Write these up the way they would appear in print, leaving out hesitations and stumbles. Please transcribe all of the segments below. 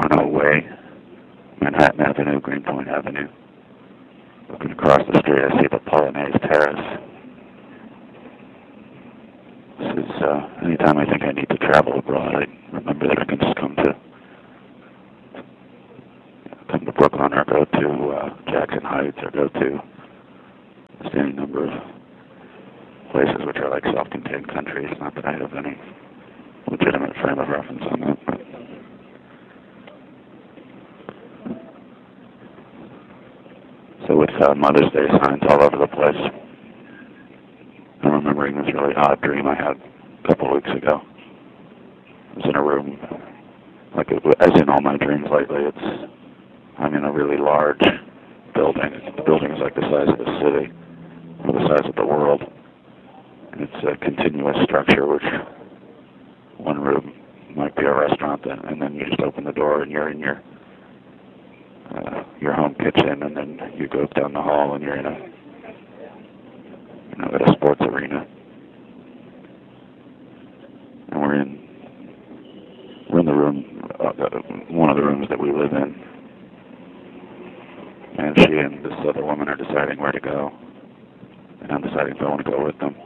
Toronto Way, Manhattan Avenue, Greenpoint Avenue. Looking across the street, I see the Polonaise Terrace. This is, anytime I think I need to travel abroad, I remember that I can just come to Brooklyn or go to Jackson Heights or go to any number of places which are like self-contained countries. Not that I have any legitimate frame of reference on that, but so with Mother's Day signs all over the place, I'm remembering this really odd dream I had a couple of weeks ago. I was in a room, like as in all my dreams lately, I'm in a really large building. The building is like the size of the city, or the size of the world. And it's a continuous structure, which one room might be a restaurant, and then you just open the door and you're in your home kitchen, and then you go down the hall and you're in at a sports arena. And we're in the room, one of the rooms that we live in. And she and this other woman are deciding where to go. And I'm deciding if I want to go with them.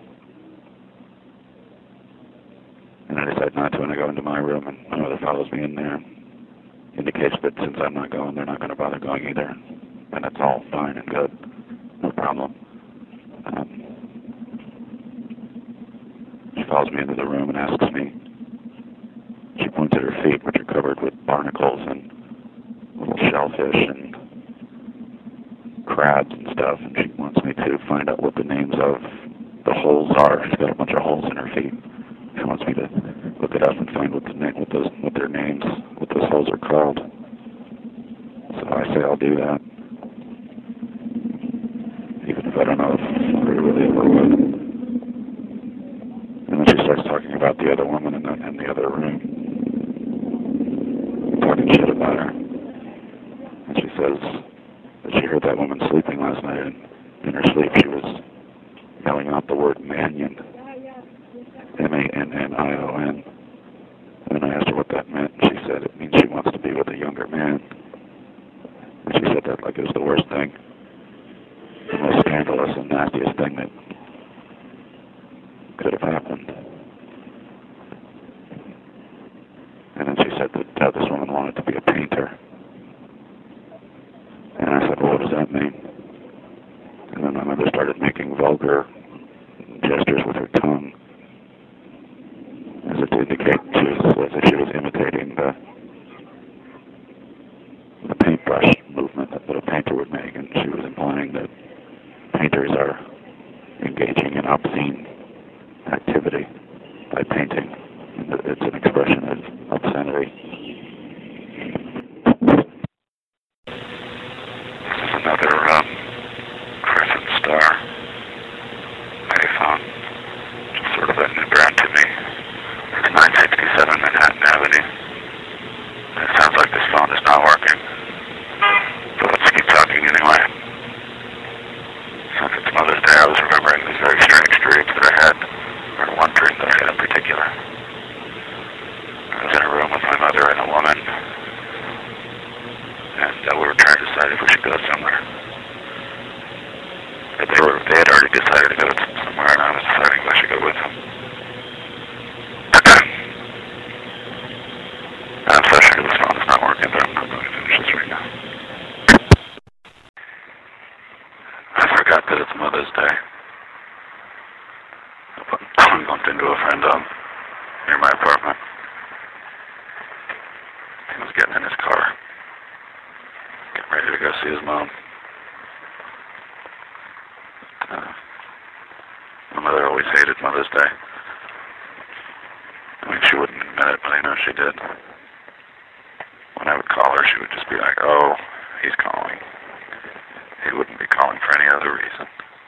And I decide not to, and I go into my room, and my mother follows me in there. Indicates that since I'm not going, they're not going to bother going either. And it's all fine and good. No problem. She follows me into the room and asks me. She points at her feet, which are covered with barnacles and little shellfish and crabs and stuff, and she wants me to find out what the names of the holes are. She's got a bunch of holes in her feet. She wants me to look it up and find what their names, what those holes are called. So I say I'll do that, even if I don't know if I really ever would. And then she starts talking about the other woman in the other room, talking shit about her. And she says that she heard that woman sleeping last night, and in her sleep she was yelling out the word Mannion, M-A-N-N-I-O-N. And I asked her what that meant, and she said it means she wants to be with a younger man. And she said that like it was the worst thing, the most scandalous and nastiest thing that could have happened. And then she said that this woman wanted to be a painter. And I said, well, what does that mean? And then my mother started making vulgar gestures with her tongue, as if to indicate as if she was imitating the paintbrush movement that a painter would make, and she was implying that painters are engaging in obscene activity by painting. And it's an expression of obscenity. This is another crescent star iPhone, sort of a new brand to me. It's 967 Manhattan Avenue. It sounds like this phone is not working, but let's keep talking anyway. Since it's Mother's Day, I was remembering these very strange dreams that I had, or one dream that I had in particular. I was in a room with my mother and a woman, and we were trying to decide if we should go somewhere. They had already decided to go somewhere, and I was deciding if I should go with them. I'm so sure this phone is not working, but I'm not going to finish this right now. I forgot that it's Mother's Day. I bumped into a friend near my apartment. He was getting in his car, getting ready to go see his mom. My mother always hated Mother's Day. I mean, she wouldn't admit it, but I know she did. When I would call her, she would just be like, oh, he's calling. He wouldn't be calling for any other reason,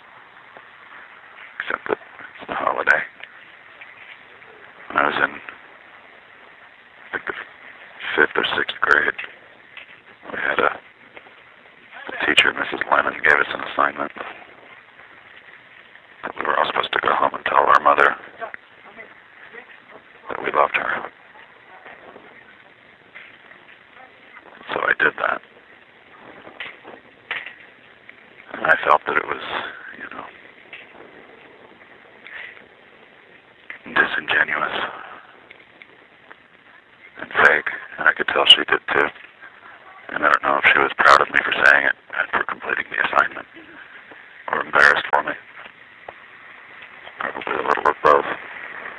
except that it's the holiday. When I was in, I think, the 5th or 6th grade, we had a teacher, Mrs. Lennon, gave us an assignment that we were all supposed to go home and tell our mother that we loved her. I felt that it was, disingenuous.